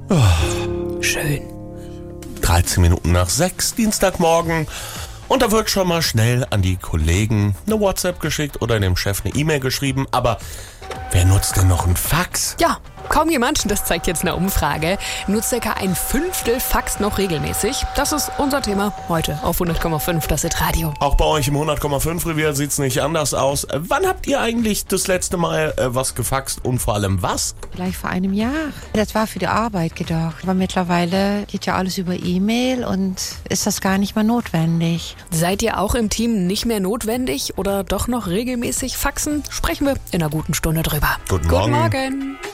Schön. 13 Minuten nach 6, Dienstagmorgen. Und da wird schon mal schnell an die Kollegen eine WhatsApp geschickt oder dem Chef eine E-Mail geschrieben. Aber wer nutzt denn noch ein Fax? Ja, kaum jemand, das zeigt jetzt eine Umfrage. Nur circa ein Fünftel faxt noch regelmäßig. Das ist unser Thema heute auf 100,5 das Hit-Radio. Auch bei euch im 100,5 Revier sieht's nicht anders aus. Wann habt ihr eigentlich das letzte Mal was gefaxt und vor allem was? Vielleicht vor einem Jahr. Das war für die Arbeit gedacht. Aber mittlerweile geht ja alles über E-Mail und ist das gar nicht mehr notwendig. Seid ihr auch im Team nicht mehr notwendig oder doch noch regelmäßig faxen? Sprechen wir in einer guten Stunde drüber. Guten Morgen. Guten Morgen.